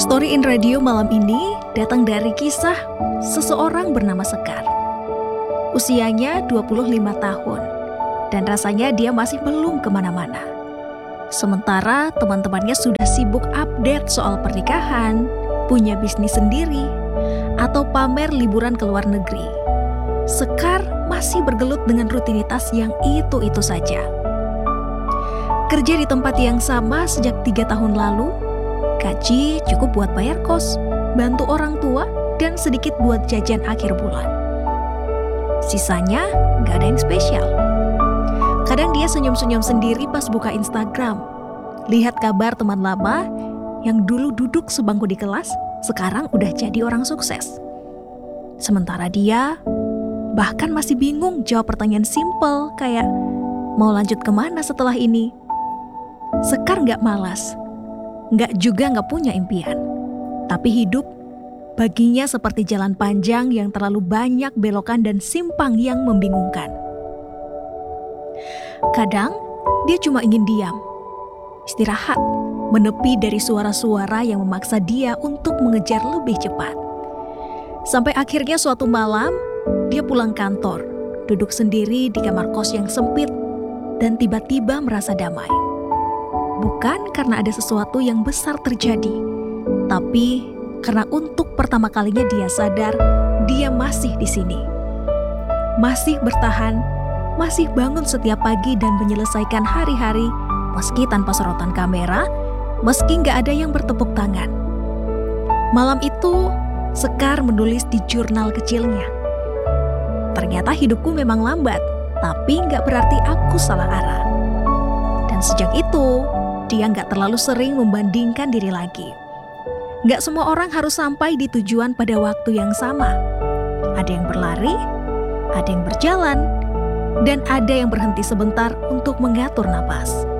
Story in Radio malam ini datang dari kisah seseorang bernama Sekar. Usianya 25 tahun dan rasanya dia masih belum kemana-mana. Sementara teman-temannya sudah sibuk update soal pernikahan, punya bisnis sendiri, atau pamer liburan ke luar negeri. Sekar masih bergelut dengan rutinitas yang itu-itu saja. Kerja di tempat yang sama sejak 3 tahun lalu, gaji cukup buat bayar kos, bantu orang tua, dan sedikit buat jajan akhir bulan. Sisanya gak ada yang spesial. Kadang dia senyum-senyum sendiri pas buka Instagram. Lihat kabar teman lama yang dulu duduk sebangku di kelas, sekarang udah jadi orang sukses. Sementara dia bahkan masih bingung jawab pertanyaan simpel kayak, mau lanjut kemana setelah ini? Sekar gak malas, gak juga gak punya impian. Tapi hidup baginya seperti jalan panjang yang terlalu banyak belokan dan simpang yang membingungkan. Kadang dia cuma ingin diam, istirahat, menepi dari suara-suara yang memaksa dia untuk mengejar lebih cepat. Sampai akhirnya suatu malam, dia pulang kantor, duduk sendiri di kamar kos yang sempit, dan tiba-tiba merasa damai. Bukan karena ada sesuatu yang besar terjadi, tapi karena untuk pertama kalinya dia sadar dia masih di sini. Masih bertahan, masih bangun setiap pagi dan menyelesaikan hari-hari meski tanpa sorotan kamera, meski nggak ada yang bertepuk tangan. Malam itu, Sekar menulis di jurnal kecilnya. Ternyata hidupku memang lambat, tapi nggak berarti aku salah arah. Dan sejak itu, dia nggak terlalu sering membandingkan diri lagi. Nggak semua orang harus sampai di tujuan pada waktu yang sama. Ada yang berlari, ada yang berjalan, dan ada yang berhenti sebentar untuk mengatur napas.